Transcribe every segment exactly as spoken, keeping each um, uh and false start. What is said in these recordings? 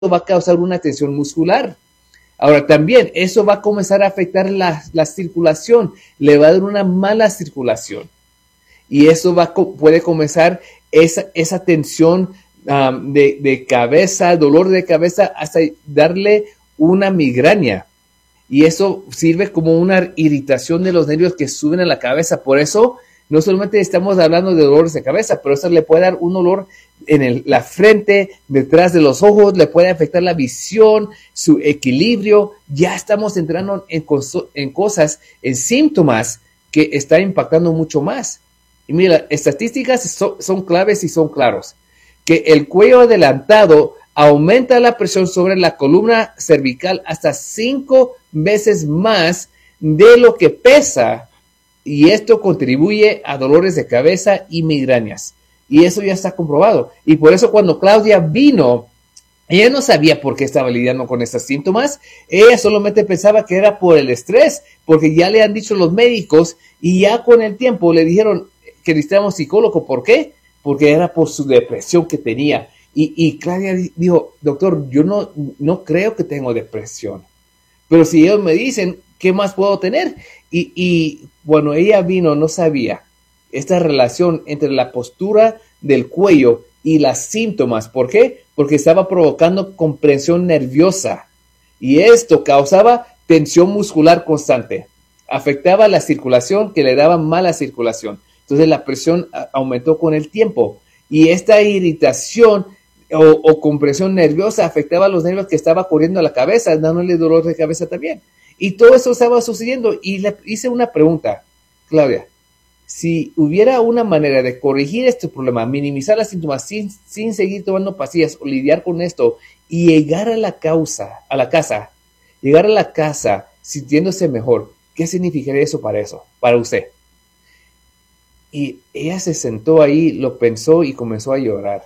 va a causar una tensión muscular. Ahora también eso va a comenzar a afectar la, la circulación, le va a dar una mala circulación. Y eso va, puede comenzar esa, esa tensión um, de, de cabeza, dolor de cabeza, hasta darle una migraña. Y eso sirve como una irritación de los nervios que suben a la cabeza. Por eso, no solamente estamos hablando de dolores de cabeza, pero eso le puede dar un dolor en el, la frente, detrás de los ojos, le puede afectar la visión, su equilibrio. Ya estamos entrando en, en cosas, en síntomas que está impactando mucho más. Y mira, estadísticas son, son claves y son claros. Que el cuello adelantado aumenta la presión sobre la columna cervical hasta cinco veces más de lo que pesa, y esto contribuye a dolores de cabeza y migrañas. Y eso ya está comprobado. Y por eso cuando Claudia vino, ella no sabía por qué estaba lidiando con estos síntomas. Ella solamente pensaba que era por el estrés, porque ya le han dicho los médicos y ya con el tiempo le dijeron que necesitábamos psicólogo. ¿Por qué? Porque era por su depresión que tenía. Y, y Claudia dijo, doctor, yo no, no creo que tengo depresión. Pero si ellos me dicen, ¿qué más puedo tener? Y, y bueno, ella vino, no sabía esta relación entre la postura del cuello y los síntomas. ¿Por qué? Porque estaba provocando comprensión nerviosa. Y esto causaba tensión muscular constante. Afectaba la circulación, que le daba mala circulación. Entonces la presión aumentó con el tiempo. Y esta irritación o, o compresión nerviosa afectaba a los nervios que estaba corriendo a la cabeza, dándole dolor de cabeza también. Y todo eso estaba sucediendo. Y le hice una pregunta, Claudia. Si hubiera una manera de corregir este problema, minimizar los síntomas sin, sin seguir tomando pastillas o lidiar con esto y llegar a la causa, a la casa, llegar a la casa sintiéndose mejor, ¿qué significaría eso para eso, para usted? Y ella se sentó ahí, lo pensó y comenzó a llorar.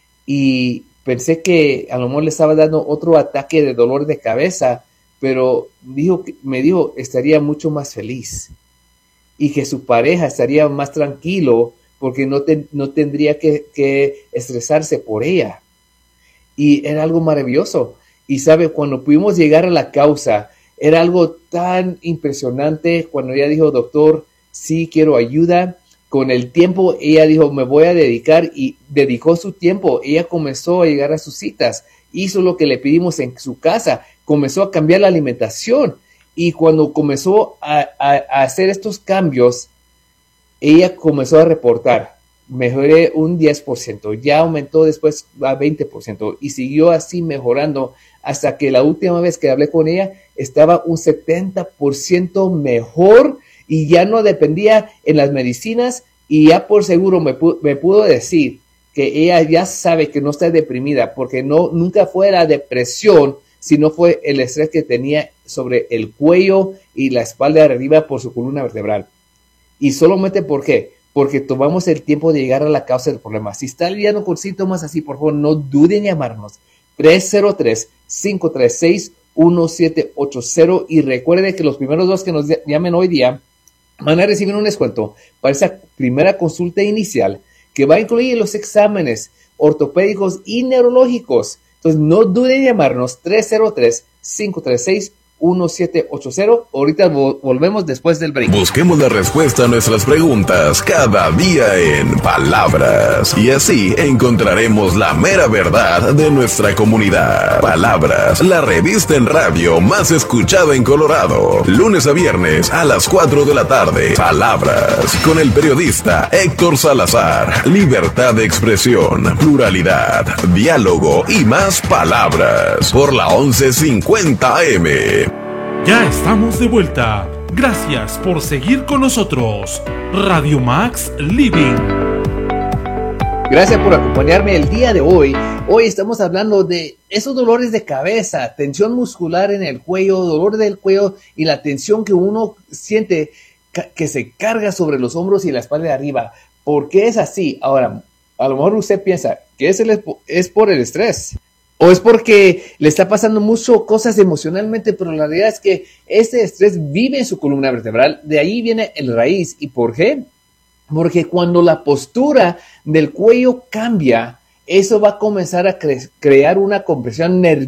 Y pensé que a lo mejor le estaba dando otro ataque de dolor de cabeza, pero dijo, me dijo, estaría mucho más feliz. Y que su pareja estaría más tranquilo porque no, te, no tendría que, que estresarse por ella. Y era algo maravilloso. Y sabe, cuando pudimos llegar a la causa, era algo tan impresionante cuando ella dijo, doctor, sí quiero ayuda. Con el tiempo ella dijo, me voy a dedicar, y dedicó su tiempo. Ella comenzó a llegar a sus citas, hizo lo que le pedimos en su casa, comenzó a cambiar la alimentación. Y cuando comenzó a, a, a hacer estos cambios, ella comenzó a reportar, mejoré un diez por ciento, ya aumentó después a veinte por ciento y siguió así mejorando hasta que la última vez que hablé con ella estaba un setenta por ciento mejor y ya no dependía en las medicinas, y ya por seguro me, pu- me pudo decir que ella ya sabe que no está deprimida porque no, nunca fue la depresión, sino fue el estrés que tenía sobre el cuello y la espalda de arriba por su columna vertebral. Y solamente ¿por qué? Porque tomamos el tiempo de llegar a la causa del problema. Si está lidiando con síntomas así, por favor, no duden en llamarnos. tres cero tres, cinco tres seis, uno siete ocho cero. Y recuerde que los primeros dos que nos llamen hoy día van a recibir un descuento para esa primera consulta inicial que va a incluir los exámenes ortopédicos y neurológicos. Entonces, no duden en llamarnos tres cero tres, cinco tres seis, uno siete ocho cero. Ahorita vo- volvemos después del break. Busquemos la respuesta a nuestras preguntas cada día en Palabras. Y así encontraremos la mera verdad de nuestra comunidad. Palabras, la revista en radio más escuchada en Colorado. Lunes a viernes a las cuatro de la tarde. Palabras, con el periodista Héctor Salazar. Libertad de expresión, pluralidad, diálogo y más palabras. Por la once cincuenta A M. Ya estamos de vuelta. Gracias por seguir con nosotros. Radio Max Living. Gracias por acompañarme el día de hoy. Hoy estamos hablando de esos dolores de cabeza, tensión muscular en el cuello, dolor del cuello y la tensión que uno siente que se carga sobre los hombros y la espalda de arriba. ¿Por qué es así? Ahora, a lo mejor usted piensa que es, el, es por el estrés. O es porque le está pasando mucho cosas emocionalmente, pero la realidad es que este estrés vive en su columna vertebral. De ahí viene el raíz. ¿Y por qué? Porque cuando la postura del cuello cambia, eso va a comenzar a cre- crear una compresión nerviosa